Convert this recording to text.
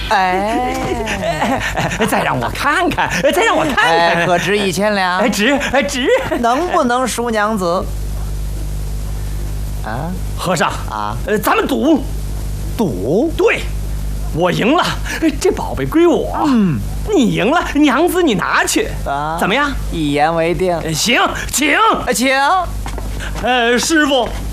哎， 再让我看看，再让我看看。 哎，可值1000两？ 哎，值。 能不能赎娘子？啊， 和尚啊， 咱们赌。 赌？ 对，我赢了，这宝贝归我。你赢了，娘子你拿去。 啊， 怎么样？ 一言为定。 行，请。 请。 师傅。